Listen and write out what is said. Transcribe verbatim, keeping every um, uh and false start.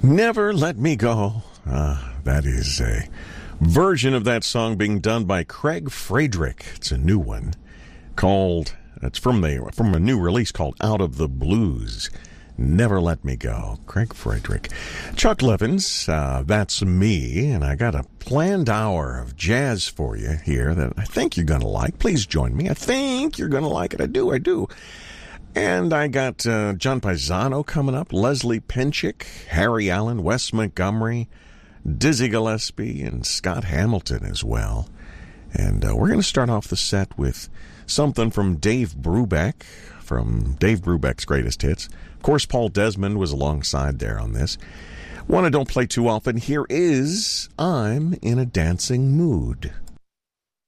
Never Let Me Go. Ah, that is a version of that song being done by Craig Frederick. It's a new one called, it's from the from a new release called Out of the Blues. Never Let Me Go. Craig Frederick. Chuck Levins, uh, that's me, and I got a planned hour of jazz for you here that I think you're going to like. Please join me. I think you're going to like it. I do, I do. And I got uh, John Paisano coming up, Leslie Pinchick, Harry Allen, Wes Montgomery, Dizzy Gillespie, and Scott Hamilton as well. And uh, we're going to start off the set with something from Dave Brubeck, from Dave Brubeck's Greatest Hits. Of course, Paul Desmond was alongside there on this. One I don't play too often. Here is I'm in a Dancing Mood.